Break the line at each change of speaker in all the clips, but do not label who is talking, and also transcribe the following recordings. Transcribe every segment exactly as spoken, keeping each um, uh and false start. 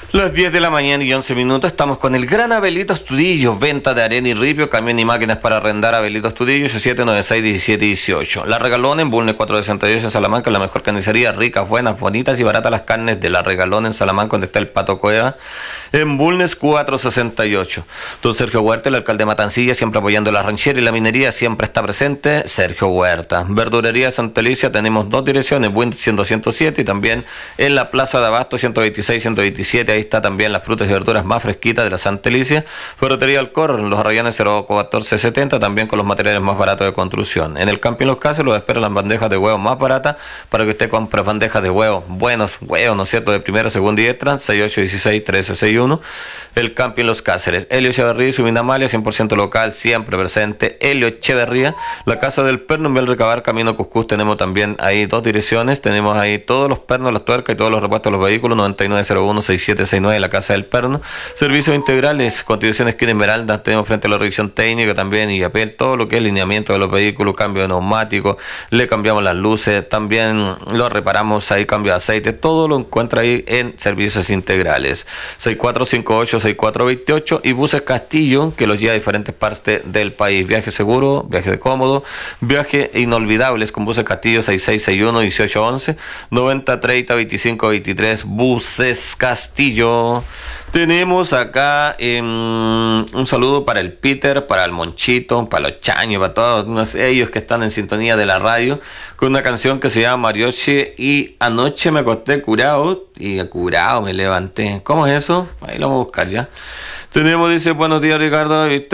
Las diez de la mañana y once minutos, estamos con el gran Abelito Astudillo, venta de arena y ripio, camión y máquinas para arrendar. Abelito Astudillo, ocho siete nueve seis uno siete uno ocho. La Regalón en Bulnes cuatrocientos sesenta y ocho en Salamanca, la mejor carnicería, ricas, buenas, bonitas y baratas las carnes de La Regalón en Salamanca, donde está el Pato Cueva, en Bulnes cuatrocientos sesenta y ocho. Don Sergio Huerta, el alcalde de Matancilla, siempre apoyando la ranchera y la minería, siempre está presente, Sergio Huerta. Verdurería Santa Alicia, tenemos dos direcciones, Bulnes doscientos siete y también en la Plaza de Abasto ciento veintiséis, ciento veintisiete, ahí está también las frutas y verduras más fresquitas de la Santa Alicia. Ferretería Alcor, Los Arrayanes cero catorce setenta, también con los materiales más baratos de construcción. En el Camping Los Cases los esperan las bandejas de huevos más baratas para que usted compre bandejas de huevos, buenos huevos, ¿no es cierto?, de primera, segunda y extra, seis ocho dieciséis trece sesenta y uno. El Camping Los Cáceres, Helio Echeverría y su Minamalia, cien por ciento local, siempre presente, Helio Echeverría. La Casa del Perno en Belrecabar, camino Cuscús, tenemos también ahí dos direcciones, tenemos ahí todos los pernos, las tuercas y todos los repuestos de los vehículos, noventa y nueve cero uno sesenta y siete sesenta y nueve, la Casa del Perno. Servicios integrales, Constitución Esquina Esmeralda, tenemos frente a la revisión técnica también y apel, todo lo que es lineamiento de los vehículos, cambio de neumáticos, le cambiamos las luces, también lo reparamos ahí, cambio de aceite, todo lo encuentra ahí en servicios integrales. seis cuatro cinco ocho seis cuatro dos ocho y Buses Castillo, que los lleva a diferentes partes del país. Viaje seguro, viaje cómodo, viaje inolvidables con Buses Castillo, seis seis seis uno uno ocho once, noventa treinta veinticinco veintitrés, Buses Castillo. Tenemos acá eh, un saludo para el Peter, para el Monchito, para los Chaños, para todos ellos que están en sintonía de la radio, con una canción que se llama Marioche y Anoche me acosté curado y curado me levanté. ¿Cómo es eso? Ahí lo vamos a buscar ya. Tenemos, dice, buenos días Ricardo, ¿viste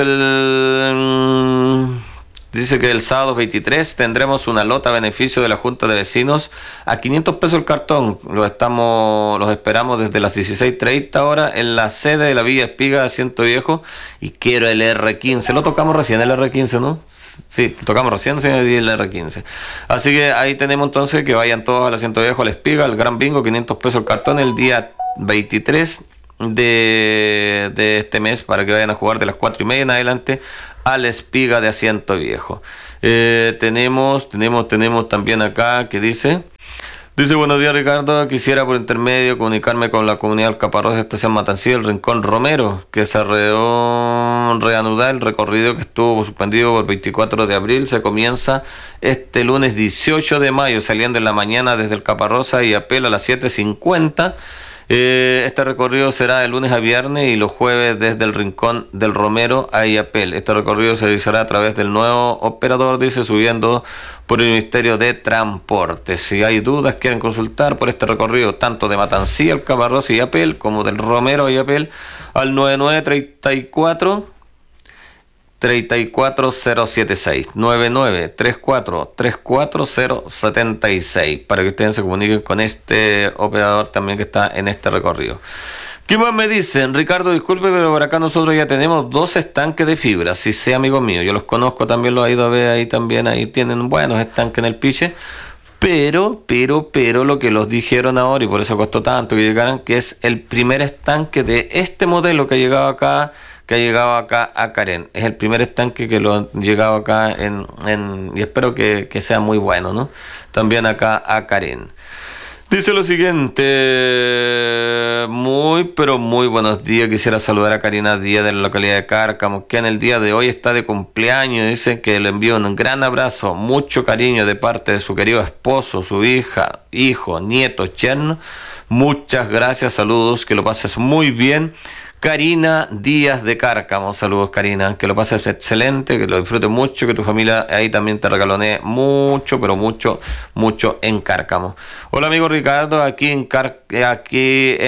el... Dice que el sábado veintitrés tendremos una lota a beneficio de la Junta de Vecinos a quinientos pesos el cartón. Los estamos, los esperamos desde las dieciséis treinta horas en la sede de la Villa Espiga de Asiento Viejo. Y quiero el R quince. Lo tocamos recién, el R quince, ¿no? Sí, tocamos recién sí, el R quince. Así que ahí tenemos entonces que vayan todos al Asiento Viejo, a la Espiga, al Gran Bingo, quinientos pesos el cartón el día veintitrés de, de este mes para que vayan a jugar de las cuatro y media en adelante a la Espiga de Asiento Viejo. Eh, tenemos, tenemos, tenemos también acá que dice, dice, buenos días Ricardo, quisiera por intermedio comunicarme con la comunidad Alcaparrosa, Estación Matancilla, el Rincón Romero, que se reó, reanuda el recorrido que estuvo suspendido por veinticuatro de abril, se comienza este lunes dieciocho de mayo, saliendo en la mañana desde el Caparrosa y apela a las siete cincuenta. Eh, este recorrido será de lunes a viernes y los jueves desde el Rincón del Romero a Iapel. Este recorrido se realizará a través del nuevo operador, dice, subiendo por el Ministerio de Transporte. Si hay dudas, quieren consultar por este recorrido, tanto de Matancilla al Caparrosa y Iapel, como del Romero a Iapel, al noventa y nueve treinta y cuatro treinta y cuatro cero setenta y seis, noventa y nueve treinta y cuatro treinta y cuatro cero setenta y seis, para que ustedes se comuniquen con este operador también que está en este recorrido. ¿Qué más me dicen? Ricardo, disculpe, pero por acá nosotros ya tenemos dos estanques de fibra. Si sí, amigo mío, yo los conozco, también los he ido a ver ahí también, ahí tienen buenos estanques en el piche. Pero, pero, pero lo que los dijeron ahora, y por eso costó tanto que llegaran, que es el primer estanque de este modelo que ha llegado acá, que ha llegado acá a Karen. Es el primer estanque que lo ha llegado acá en, en y espero que, que sea muy bueno, ¿no? También acá a Karen. Dice lo siguiente, muy pero muy buenos días, quisiera saludar a Karina Díaz de la localidad de Cárcamo, que en el día de hoy está de cumpleaños, dice que le envío un gran abrazo, mucho cariño de parte de su querido esposo, su hija, hijo, nieto, yerno, muchas gracias, saludos, que lo pases muy bien. Karina Díaz de Cárcamo, saludos Karina, que lo pases excelente, que lo disfrutes mucho, que tu familia ahí también te regalonee mucho, pero mucho, mucho en Cárcamo. Hola amigo Ricardo, aquí en Car aquí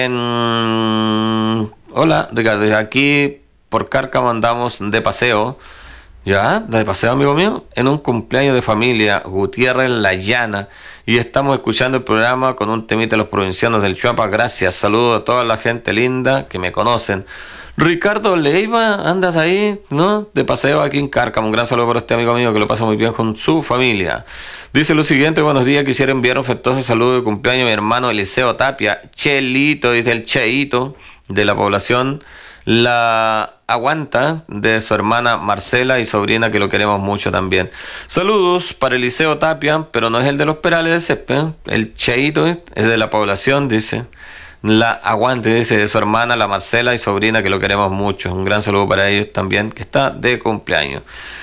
en hola Ricardo, aquí por Cárcamo andamos de paseo, ya, de paseo amigo mío, en un cumpleaños de familia, Gutiérrez La Llana. Y estamos escuchando el programa con un temita de los provincianos del Chuapa. Gracias, saludos a toda la gente linda que me conocen. Ricardo Leiva, andas ahí, ¿no? De paseo aquí en Cárcamo. Un gran saludo para este amigo mío que lo pasa muy bien con su familia. Dice lo siguiente, buenos días, quisiera enviar un afectuoso saludo de cumpleaños a mi hermano Eliseo Tapia, Chelito, dice el Cheito, de la población La Aguanta, de su hermana Marcela y sobrina, que lo queremos mucho también. Saludos para Eliseo Tapia, pero no es el de los Perales de Césped, el Cheito es de la población, dice, la aguante, dice, de su hermana, la Marcela, y sobrina, que lo queremos mucho. Un gran saludo para ellos también, que está de cumpleaños.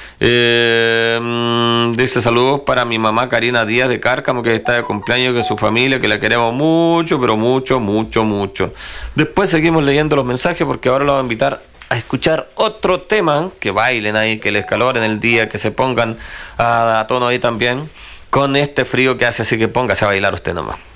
Eh, dice, saludos para mi mamá Karina Díaz de Cárcamo, que está de cumpleaños, que su familia, que la queremos mucho, pero mucho, mucho, mucho. Después seguimos leyendo los mensajes, porque ahora los voy a invitar a escuchar otro tema, que bailen ahí, que les caloren el día, que se pongan a, a tono ahí también, con este frío que hace, así que póngase a bailar usted nomás.